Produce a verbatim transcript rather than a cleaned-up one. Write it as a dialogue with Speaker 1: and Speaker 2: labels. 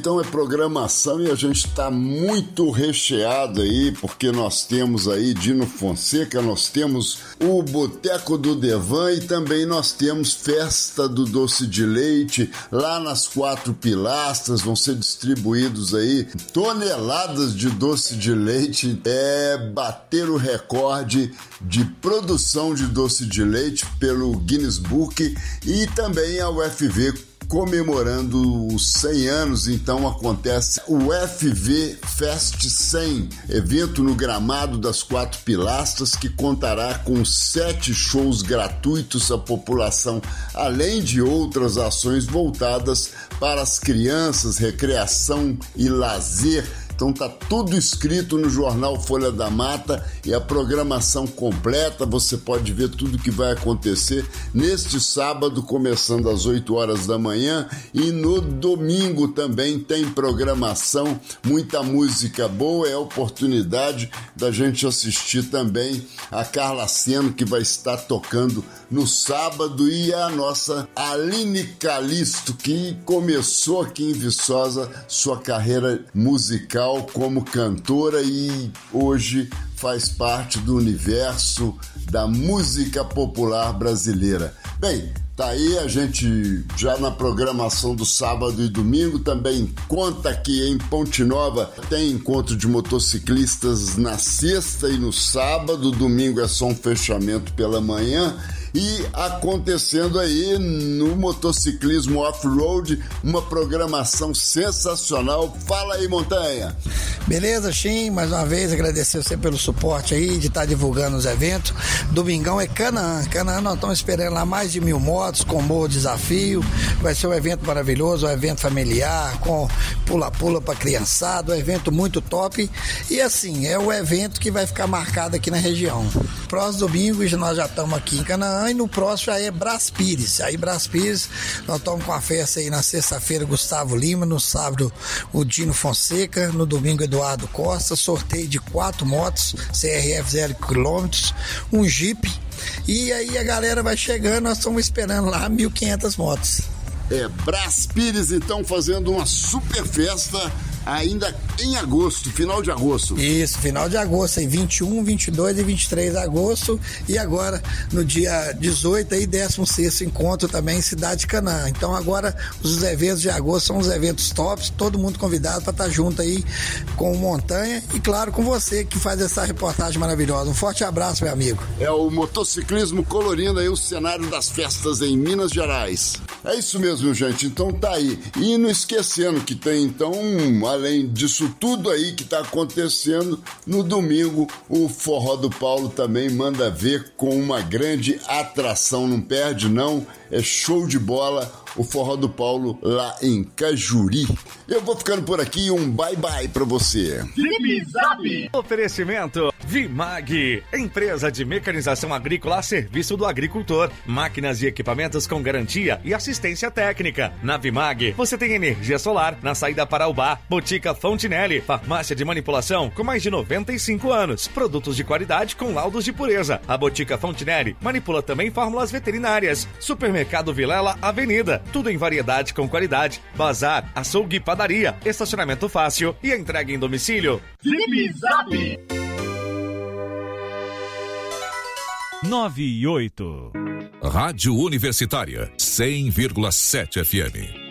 Speaker 1: então é programação e a gente está muito recheado aí, porque nós temos aí Dino Fonseca, nós temos o Boteco do Devan e também nós temos Festa do Doce de Leite. Lá nas Quatro Pilastras vão ser distribuídos aí toneladas de doce de leite, é bater o recorde de produção de doce de leite pelo Guinness Book, e também a U F V comemorando os cem anos. Então acontece o U F V Fest cem, evento no gramado das Quatro Pilastras, que contará com sete shows gratuitos à população, além de outras ações voltadas para as crianças, recreação e lazer. Então tá tudo escrito no jornal Folha da Mata e a programação completa, você pode ver tudo que vai acontecer neste sábado, começando às oito horas da manhã, e no domingo também tem programação, muita música boa, é a oportunidade da gente assistir também a Carla Seno, que vai estar tocando no sábado, e a nossa Aline Calisto, que começou aqui em Viçosa sua carreira musical como cantora e hoje faz parte do universo da música popular brasileira. Bem, tá aí, a gente já na programação do sábado e domingo também conta que em Ponte Nova tem encontro de motociclistas na sexta e no sábado, domingo é só um fechamento pela manhã. E acontecendo aí no motociclismo off-road, uma programação sensacional. Fala aí, Montanha.
Speaker 2: Beleza, Chim? Mais uma vez agradecer você pelo suporte aí, de estar divulgando os eventos. Domingão é Canaã. Canaã, nós estamos esperando lá mais de mil motos, com bom desafio. Vai ser um evento maravilhoso, um evento familiar, com pula-pula para criançada, um evento muito top. E assim, é o evento que vai ficar marcado aqui na região. Próximo domingo nós já estamos aqui em Canaã, e no próximo já é Brás Pires. Aí Brás Pires, nós estamos com a festa aí na sexta-feira, Gustavo Lima, no sábado o Dino Fonseca, no domingo Eduardo Costa, sorteio de quatro motos, C R F zero quilômetros, um Jeep, e aí a galera vai chegando, nós estamos esperando lá mil e quinhentas motos.
Speaker 1: É, Brás Pires então fazendo uma super festa ainda em agosto, final de agosto.
Speaker 2: Isso, final de agosto, aí vinte e um, vinte e dois e vinte e três de agosto, e agora no dia dezoito aí, décimo sexto encontro também em Cidade de Canaã. Então agora os eventos de agosto são os eventos tops, todo mundo convidado para estar junto aí com o Montanha e claro com você que faz essa reportagem maravilhosa. Um forte abraço, meu amigo.
Speaker 1: É o motociclismo colorindo aí o cenário das festas em Minas Gerais. É isso mesmo, gente, então tá aí. E não esquecendo que tem então, além disso tudo aí que tá acontecendo, no domingo o Forró do Paulo também manda ver com uma grande atração, não perde não, é show de bola o Forró do Paulo lá em Cajuri. Eu vou ficando por aqui, um bye bye pra você.
Speaker 3: Zip Zap. Oferecimento Vimag, empresa de mecanização agrícola a serviço do agricultor, máquinas e equipamentos com garantia e assistência técnica. Na Vimag você tem energia solar na saída para Ubá, Botica Fontinelli, farmácia de manipulação com mais de noventa e cinco anos, produtos de qualidade com laudos de pureza. A Botica Fontinelli manipula também fórmulas veterinárias. Supermercado Vilela Avenida, tudo em variedade com qualidade. Bazar, açougue e padaria, estacionamento fácil e entrega em domicílio. Zip Zap.
Speaker 4: nove e oito. Rádio Universitária, cem vírgula sete F M.